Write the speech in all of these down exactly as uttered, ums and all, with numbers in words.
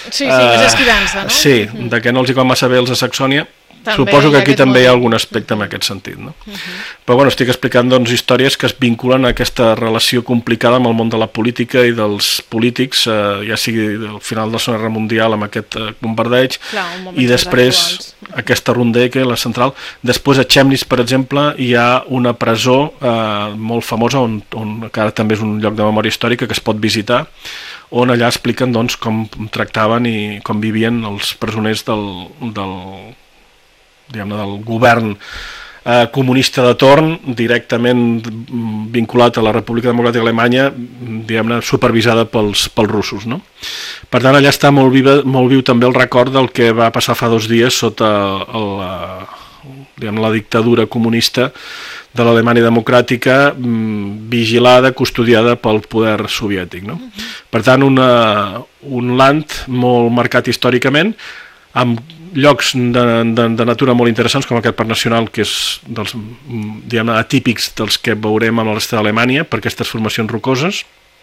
Sí, sí, més esquivança, no? Sí, de que no els hi va massa bé els de Saxònia. També Suposo que aquí també hi ha motiu. algun aspecte en aquest sentit, no? Uh-huh. Però bueno, estic explicant doncs, històries que es vinculen a aquesta relació complicada amb el món de la política i dels polítics, eh, ja sigui al final de la Segona Guerra Mundial amb aquest eh, bombardeig, Clar, i després aquesta Rundeke, la central. Després a Chemnitz, per exemple, hi ha una presó eh, molt famosa, on, on que ara també és un lloc de memòria històrica que es pot visitar, on allà expliquen doncs, com tractaven i com vivien els presoners del, del diguem-ne, del govern eh, comunista de torn, directament vinculat a la República Democràtica Alemanya, diguem-ne, supervisada pels, pels russos, no? Per tant, allà està molt, viva, molt viu també el record del que va passar fa dos dies sota el, diguem, la dictadura comunista de l'Alemanya democràtica, vigilada, custodiada pel poder soviètic, no? Per tant, una, un land molt marcat històricament, amb llocs de, de, de natura molt interessants, com aquest Parc Nacional, que és dels, diguem-ne, atípics dels que veurem a la resta d'Alemanya, per aquestes formacions rocoses,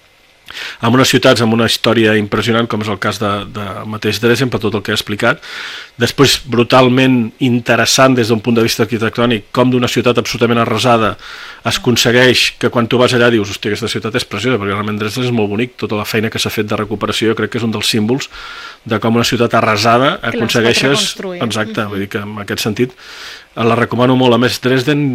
amb unes ciutats amb una història impressionant, com és el cas de, de mateix Dresden, per tot el que he explicat. Després, brutalment interessant des d'un punt de vista arquitectònic, com d'una ciutat absolutament arrasada es aconsegueix que quan tu vas allà dius, hòstia, aquesta ciutat és preciosa, perquè realment Dresden és molt bonic, tota la feina que s'ha fet de recuperació, jo crec que és un dels símbols de com una ciutat arrasada aconsegueixes... Exacte, vull dir que en aquest sentit la recomano molt. A més, Dresden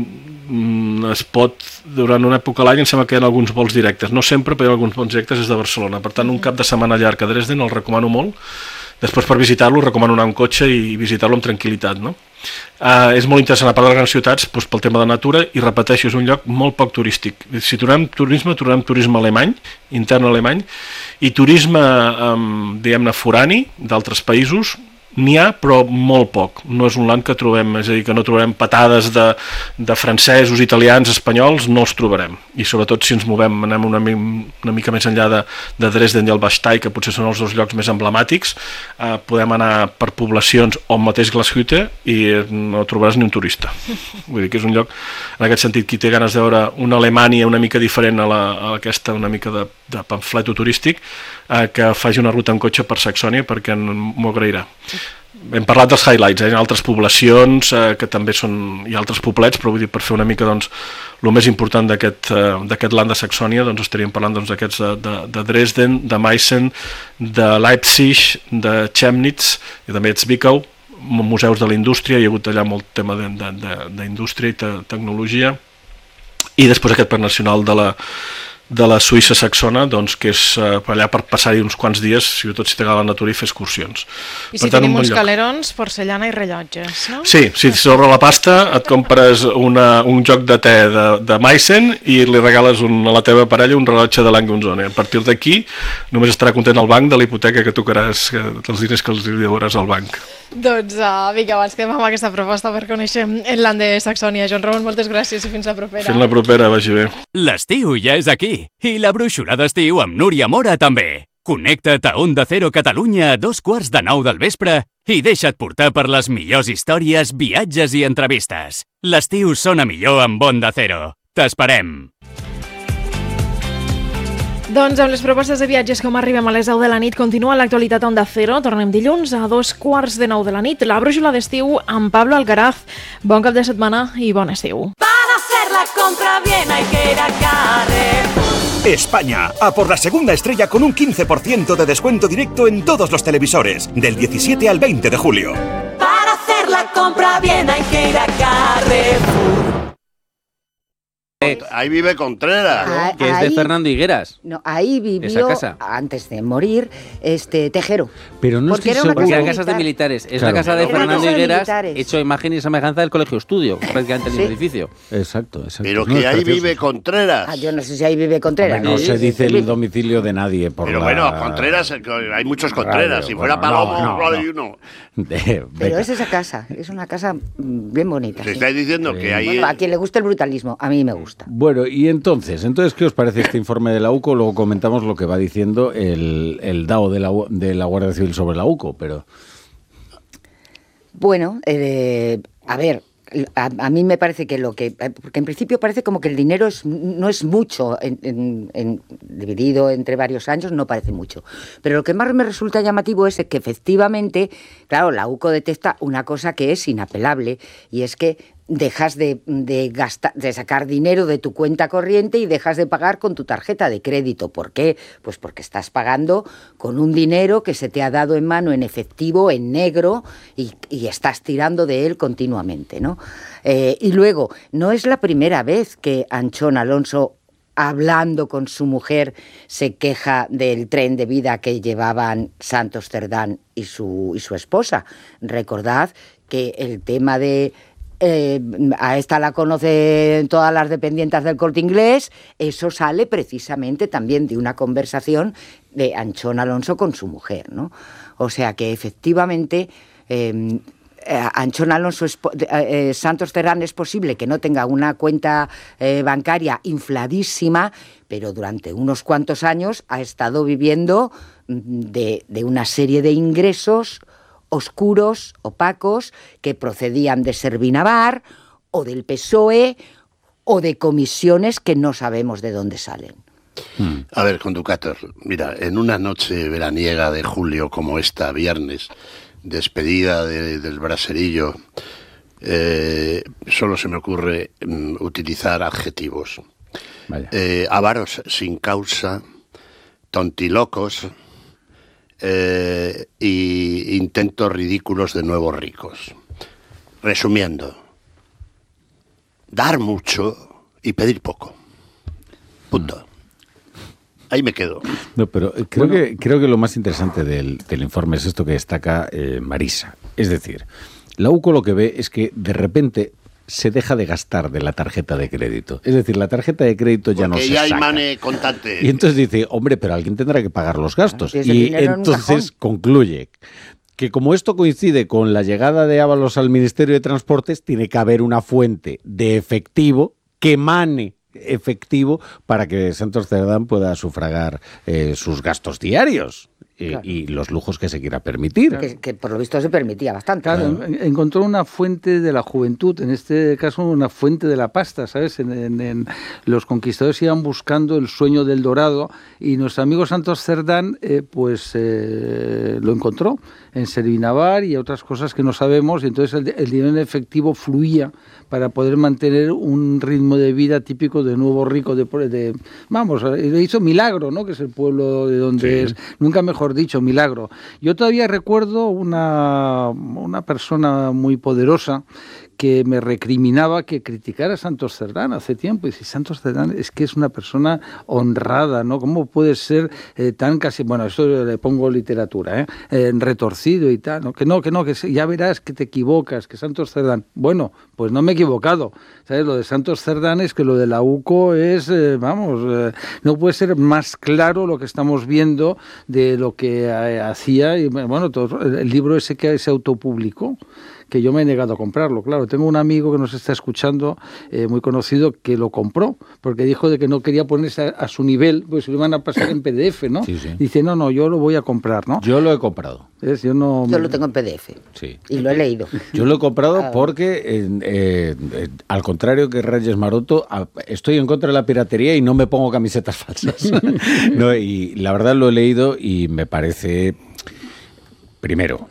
es pot, durant una època a l'any em sembla que hi ha alguns vols directes, no sempre, però hi ha alguns vols directes des de Barcelona, per tant un cap de setmana llarg a Dresden el recomano molt. Després, per visitar-lo, recomano anar amb cotxe i visitar-lo amb tranquil·litat, no? Uh, és molt interessant, a part de les grans ciutats, doncs, pel tema de natura, i repeteixo, és un lloc molt poc turístic. Si tornem turisme, tornem turisme alemany, intern alemany, i turisme, um, diguem-ne, forani, d'altres països, n'hi ha, però molt poc. No és un land que trobem, és a dir, que no trobarem patades de, de francesos, italians, espanyols, no els trobarem. I sobretot si ens movem, anem una, una mica més enllà de, de Dresden i el Bastei, que potser són els dos llocs més emblemàtics, eh, podem anar per poblacions o el mateix Glashütte i no trobaràs ni un turista. Vull dir que és un lloc, en aquest sentit, qui té ganes de veure una Alemanya una mica diferent a, la, a aquesta, una mica de, de pamfleto turístic, eh, que faci una ruta en cotxe per Saxònia, perquè m'ho agrairà. Hem parlat dels highlights, eh? Hi ha altres poblacions eh, que també són, hi ha altres poblets, però vull dir, per fer una mica doncs, el més important d'aquest eh, land de Saxònia, doncs estaríem parlant doncs, d'aquests de, de, de Dresden, de Meissen, de Leipzig, de Chemnitz i també Zwickau, museus de la indústria, hi ha hagut allà molt tema d'indústria i te, tecnologia, i després aquest Parc Nacional de la de la Suïssa saxona, doncs, que és eh, per allà per passar-hi uns quants dies, sobretot si t'agrada la natura i fer excursions. I si per tant, tenim un uns calerons, porcellana i rellotges, no? Sí, si sobre la pasta et compres una, un joc de te de, de Meissen i li regales un, a la teva parella un rellotge de Lange-Unzone. A partir d'aquí només estarà content el banc de la hipoteca que tocaràs, que, dels diners que els deuràs al banc. Doncs uh, vinga, abans que amb aquesta proposta per conèixer el land de Saxònia. Joan Ramon, moltes gràcies i fins la propera. Fins la propera, vagi bé. L'estiu ja és aquí i la brúixola d'estiu amb Núria Mora també. Connecta't a Onda Cero Catalunya a dos quarts de nou del vespre i deixa't portar per les millors històries, viatges i entrevistes. L'estiu sona millor amb Onda Cero. T'esperem. Doncs amb les propostes de viatges com arribem a les deu de la nit continua l'actualitat Onda Cero. Tornem dilluns a dos quarts de nou de la nit. La brúixola d'estiu amb Pablo Alcaraz. Bon cap de setmana i bon estiu. Para hacer la compra bien hay que ir a Carrefour. España, a por la segunda estrella con un quince por ciento de descuento directo en todos los televisores, del diecisiete al veinte de julio. Para hacer la compra bien hay que ir a Carrefour. Ahí vive Contreras, ¿no? Ah, Que es de ahí- Fernando Higueras. No, ahí Esa vivió, casa. antes de morir, este Tejero. Pero no Porque estoy era una seguro. Porque casa eran casas de militar. militares. Es Claro. la casa de Era una Fernando casa de Higueras, militares. hecho a imagen y semejanza del Colegio Estudio, prácticamente el mismo Sí. edificio. Exacto, exacto. Pero No, que es ahí precioso. vive Contreras. Ah, yo no sé si ahí vive Contreras. Hombre, no Sí, se sí, dice sí. el domicilio de nadie por Pero la... bueno, Contreras, eh, hay muchos Contreras. Radio, Si fuera bueno, Palomo, no, no, solo hay no. uno. De- Pero venga. es esa casa, es una casa mm, bien bonita. Se sí. estáis diciendo que ahí... Bueno, a quien le gusta el brutalismo, a mí me gusta. Bueno, y entonces, entonces, ¿qué os parece este informe de la U C O? Luego comentamos lo que va diciendo el, el D A O de la, U- de la Guardia Civil sobre la U C O, pero... Bueno, eh, a ver, a, a mí me parece que lo que... Porque en principio parece como que el dinero es, no es mucho, en, en, en, dividido entre varios años no parece mucho. Pero lo que más me resulta llamativo es que efectivamente, claro, la UCO detecta una cosa que es inapelable, y es que dejas de, de, gastar, de sacar dinero de tu cuenta corriente y dejas de pagar con tu tarjeta de crédito. ¿Por qué? Pues porque estás pagando con un dinero que se te ha dado en mano en efectivo, en negro, y, y estás tirando de él continuamente, ¿no? Eh, y luego, no es la primera vez que Anchón Alonso, hablando con su mujer, se queja del tren de vida que llevaban Santos Cerdán y su, y su esposa. Recordad que el tema de... Eh, a esta la conocen todas las dependientes del Corte Inglés, eso sale precisamente también de una conversación de Anchón Alonso con su mujer, ¿no? O sea que efectivamente eh, Anchón Alonso, es, eh, Santos Cerdán es posible que no tenga una cuenta eh, bancaria infladísima, pero durante unos cuantos años ha estado viviendo de, de una serie de ingresos oscuros, opacos, que procedían de Servinavar o del P S O E o de comisiones que no sabemos de dónde salen. A ver, Conductor, mira, en una noche veraniega de julio como esta, viernes, despedida de, del braserillo, eh, solo se me ocurre um, utilizar adjetivos. Eh, avaros sin causa, tontilocos, Eh, y intentos ridículos de nuevos ricos. Resumiendo, dar mucho y pedir poco. Punto. Ahí me quedo. No, pero creo, bueno, que, creo que lo más interesante del, del informe es esto que destaca eh, Marisa. Es decir, la UCO lo que ve es que de repente se deja de gastar de la tarjeta de crédito. Es decir, la tarjeta de crédito ya Porque no se ya hay saca. mane contante. Y entonces dice, hombre, pero alguien tendrá que pagar los gastos. Claro, y entonces concluye que como esto coincide con la llegada de Ábalos al Ministerio de Transportes, tiene que haber una fuente de efectivo que mane efectivo para que Santos Cerdán pueda sufragar eh, sus gastos diarios. Claro. Y los lujos que se quiera permitir. Que, que por lo visto se permitía bastante. Claro, claro, encontró una fuente de la juventud, en este caso una fuente de la pasta, ¿sabes? En, en, en los conquistadores iban buscando el sueño del dorado y nuestro amigo Santos Cerdán eh, pues eh, lo encontró en Servinavar y otras cosas que no sabemos, y entonces el, el dinero en efectivo fluía para poder mantener un ritmo de vida típico de nuevo rico, de, de vamos, le hizo Milagro, ¿no? Que es el pueblo de donde sí. es, nunca mejor dicho, Milagro. Yo todavía recuerdo una, una persona muy poderosa que me recriminaba que criticara a Santos Cerdán hace tiempo. Y dice, Santos Cerdán es que es una persona honrada, ¿no? ¿Cómo puede ser eh, tan casi, bueno, esto le pongo literatura, ¿eh? Eh, retorcido y tal, ¿no? Que no, que no, que ya verás que te equivocas, que Santos Cerdán, bueno, pues no me he equivocado, ¿sabes? Lo de Santos Cerdán es que lo de la UCO es, eh, vamos, eh, no puede ser más claro lo que estamos viendo de lo que eh, hacía, y bueno, todo, el libro ese que se autopublicó, que yo me he negado a comprarlo, claro. Tengo un amigo que nos está escuchando, eh, muy conocido, que lo compró, porque dijo de que no quería ponerse a, a su nivel, pues se lo iban a pasar en P D F, ¿no? Sí, sí. Dice, no, no, yo lo voy a comprar, ¿no? Yo lo he comprado. ¿Es? Yo no... Yo lo tengo en P D F. Sí. Y lo he leído. Yo lo he comprado porque, eh, eh, eh, al contrario que Reyes Maroto, a, estoy en contra de la piratería y no me pongo camisetas falsas. No, y la verdad lo he leído y me parece, primero,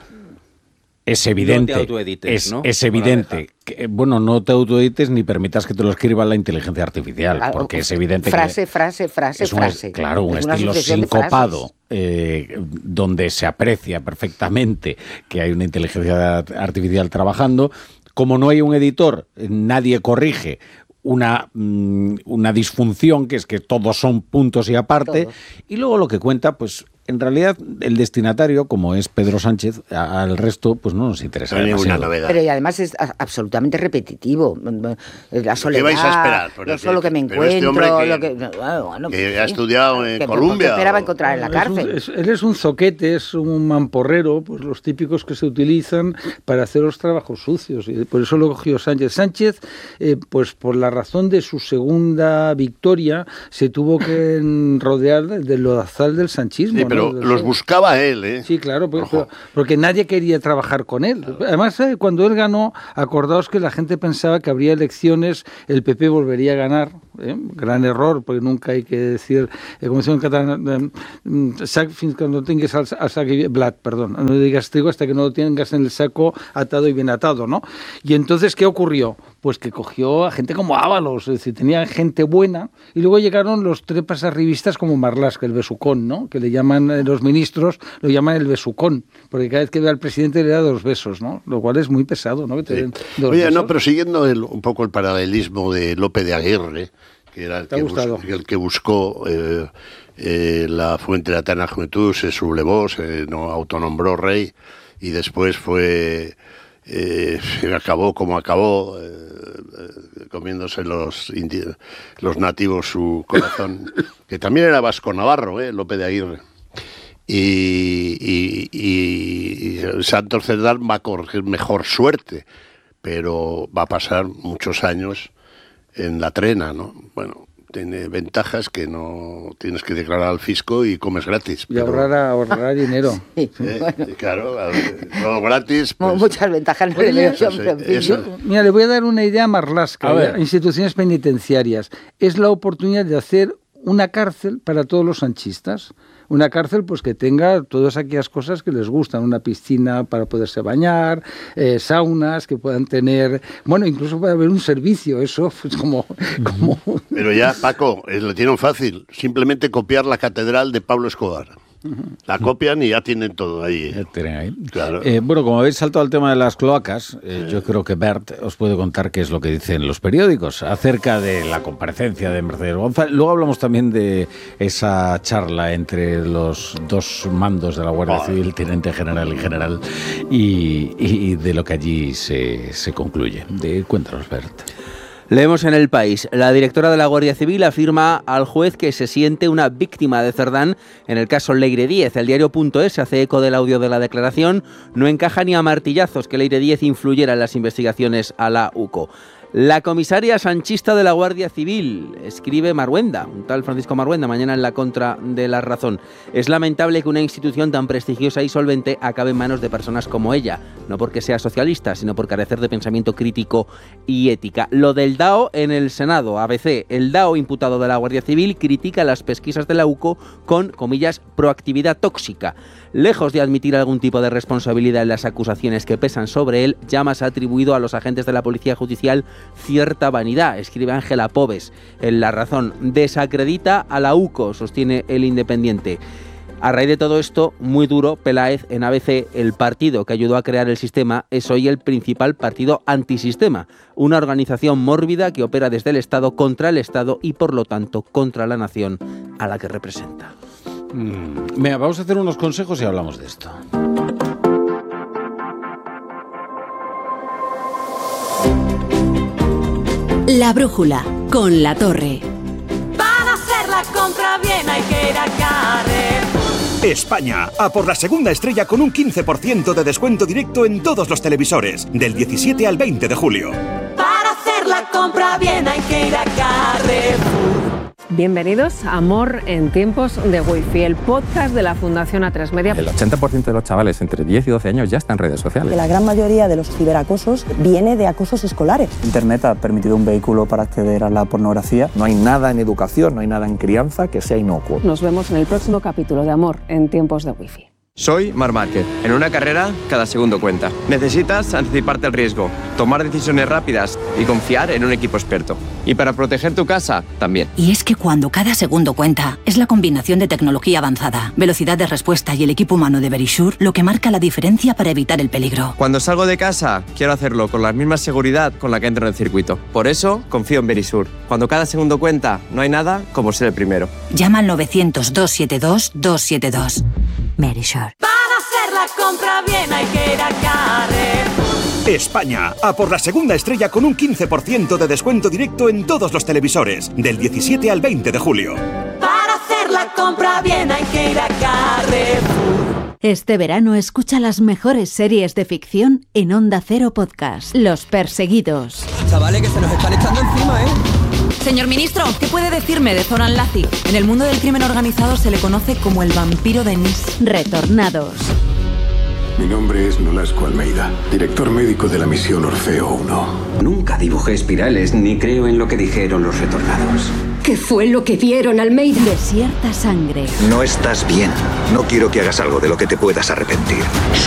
es evidente, no te autoedites, es, ¿no? es evidente que, bueno, no te autoedites ni permitas que te lo escriba la inteligencia artificial, Claro, porque es evidente frase, que... frase, frase, es un, frase. Claro, un Es una estilo sucesión de sincopado, eh, donde se aprecia perfectamente que hay una inteligencia artificial trabajando. Como no hay un editor, nadie corrige una, una disfunción, que es que todos son puntos y aparte, todos. Y luego lo que cuenta, pues en realidad el destinatario, como es Pedro Sánchez, al resto pues no nos interesa no hay demasiado. ninguna novedad. Pero y además es absolutamente repetitivo. La soledad, ¿Qué vais a esperar? Lo solo que me pero este encuentro, hombre que, lo que, bueno, bueno, que sí, ha estudiado en que, Columbia. ¿Qué esperaba encontrar en la cárcel? Es un, es, él es un zoquete, es un mamporrero, pues los típicos que se utilizan para hacer los trabajos sucios. Y por eso lo cogió Sánchez. Sánchez, eh, pues por la razón de su segunda victoria, se tuvo que rodear del lodazal del sanchismo. Sí, pero Pero los buscaba él, ¿eh? Sí, claro, pero, pero, porque nadie quería trabajar con él. Además, eh, cuando él ganó, acordaos que la gente pensaba que habría elecciones, el P P volvería a ganar. ¿eh? Gran error, porque nunca hay que decir, eh, como decía en catalán, eh, sac fins que no tingues al, al sac blat, perdón, no digas trigo hasta que no lo tengas en el saco atado y bien atado, ¿no? Y entonces, ¿qué ocurrió? Pues que cogió a gente como Ábalos, es decir, tenía gente buena, y luego llegaron los trepas arribistas como Marlaska, el besucón, ¿no? Que le llaman eh, los ministros, lo llaman el besucón, porque cada vez que ve al presidente le da dos besos, ¿no? Lo cual es muy pesado, ¿no? Que te den dos Oye, besos. no, pero siguiendo el, un poco el paralelismo de Lope de Aguirre, que era el, que, bus, el que buscó eh, eh, la fuente de la eterna juventud, se sublevó, se no, autonombró rey, y después fue... Eh, acabó como acabó, eh, eh, comiéndose los, indi- los nativos su corazón, que también era vasco-navarro, eh, Lope de Aguirre. Y, y, y, y Santos Cerdán va a corregir mejor suerte, pero va a pasar muchos años en la trena, ¿no? Bueno, tiene ventajas que no tienes que declarar al fisco y comes gratis. Y ahorrar, ahorrar dinero. Sí, eh, bueno. Claro, todo gratis. Pues, muchas ventajas. No le eso, eso. Mira, le voy a dar una idea a Marlaska, a, a instituciones penitenciarias. Es la oportunidad de hacer una cárcel para todos los sanchistas. Una cárcel pues que tenga todas aquellas cosas que les gustan, una piscina para poderse bañar, eh, saunas que puedan tener, bueno, incluso puede haber un servicio, eso pues como... como... Pero ya, Paco, lo tienen fácil, simplemente copiar la catedral de Pablo Escobar. La copian y ya tienen todo ahí. Ya tienen ahí. Claro. Eh, bueno, como habéis saltado al tema de las cloacas, eh, yo creo que Bert os puede contar qué es lo que dicen los periódicos acerca de la comparecencia de Mercedes González. Luego hablamos también de esa charla entre los dos mandos de la Guardia oh. Civil, teniente general y general, y, y de lo que allí se, se concluye. De, cuéntanos, Bert. Leemos en El País. La directora de la Guardia Civil afirma al juez que se siente una víctima de Cerdán en el caso Leire Díez. El diario punto es se hace eco del audio de la declaración. No encaja ni a martillazos que Leire Díez influyera en las investigaciones a la U C O. La comisaria sanchista de la Guardia Civil, escribe Marhuenda, un tal Francisco Marhuenda, mañana en La Contra de La Razón. Es lamentable que una institución tan prestigiosa y solvente acabe en manos de personas como ella, no porque sea socialista, sino por carecer de pensamiento crítico y ética. Lo del D A O en el Senado, A B C, el D A O imputado de la Guardia Civil critica las pesquisas de la U C O con, comillas, proactividad tóxica. Lejos de admitir algún tipo de responsabilidad en las acusaciones que pesan sobre él, Llamas ha atribuido a los agentes de la Policía Judicial cierta vanidad, escribe Ángela Pobes en La Razón. Desacredita a la U C O, sostiene El Independiente. A raíz de todo esto, muy duro, Peláez en A B C, el partido que ayudó a crear el sistema es hoy el principal partido antisistema, una organización mórbida que opera desde el Estado contra el Estado y por lo tanto contra la nación a la que representa. Mm, mira, vamos a hacer unos consejos y hablamos de esto. La brújula, con La Torre. Para hacer la compra bien hay que ir a Carrefour. España, a por la segunda estrella con un quince por ciento de descuento directo en todos los televisores, del diecisiete al veinte de julio. Para hacer la compra bien hay que ir a Carrefour. Bienvenidos a Amor en tiempos de Wi-Fi, el podcast de la Fundación A tres Media. El ochenta por ciento de los chavales entre diez y doce años ya están en redes sociales. La gran mayoría de los ciberacosos viene de acosos escolares. Internet ha permitido un vehículo para acceder a la pornografía. No hay nada en educación, no hay nada en crianza que sea inocuo. Nos vemos en el próximo capítulo de Amor en tiempos de Wi-Fi. Soy Marc Márquez. En una carrera, cada segundo cuenta. Necesitas anticiparte al riesgo, tomar decisiones rápidas y confiar en un equipo experto. Y para proteger tu casa, también. Y es que cuando cada segundo cuenta, es la combinación de tecnología avanzada, velocidad de respuesta y el equipo humano de Verisure lo que marca la diferencia para evitar el peligro. Cuando salgo de casa, quiero hacerlo con la misma seguridad con la que entro en el circuito. Por eso, confío en Verisure. Cuando cada segundo cuenta, no hay nada como ser el primero. Llama al novecientos, doscientos setenta y dos, doscientos setenta y dos. Verisure. Para hacer la compra bien hay que ir a Carrefour. España, a por la segunda estrella con un quince por ciento de descuento directo en todos los televisores, del diecisiete al veinte de julio. Para hacer la compra bien hay que ir a Carrefour. Este verano escucha las mejores series de ficción en Onda Cero Podcast. Los Perseguidos. Chavales, que se nos están echando encima, ¿eh? Señor ministro, ¿qué puede decirme de Zoran Lazi? En el mundo del crimen organizado se le conoce como el vampiro de Nis. Retornados. Mi nombre es Nolasco Almeida, director médico de la misión Orfeo uno. Nunca dibujé espirales ni creo en lo que dijeron los retornados. ¿Qué fue lo que vieron, Almeida? Desierta sangre. No estás bien. No quiero que hagas algo de lo que te puedas arrepentir.